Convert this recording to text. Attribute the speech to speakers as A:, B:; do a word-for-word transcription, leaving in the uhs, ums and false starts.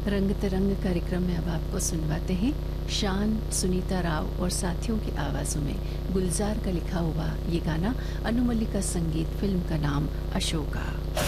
A: रंग तिरंग कार्यक्रम में अब आपको सुनवाते हैं शान, सुनीता राव और साथियों की आवाज़ों में गुलजार का लिखा हुआ ये गाना। अनु मल्लिक का संगीत, फिल्म का नाम अशोका।